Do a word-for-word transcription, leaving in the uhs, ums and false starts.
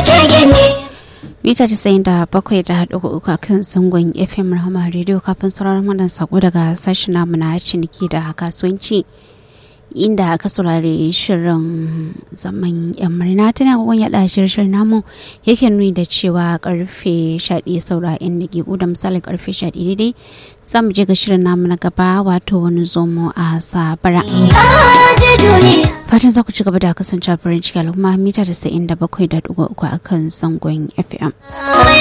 mita casa'in da bakwai da haɗu uku a kan zangon F M Rahama Radio kafin sauraron wannan sako daga sashen namu na ciniki da kasuwanci inda aka saurari shirin zaman yan murna tana gwagwan yaɗa shirin namu yake nuni da cewa karfe sha ɗaya saura yan daƙiƙu da misalin karfe sha ɗaya daidai za mu je ga shirin namu na gaba wato wani zomo a sabara. Fatan za ku ci gaba da kasance farin ciki al'umma mita casa'in da bakwai da uku a kan zangon F M.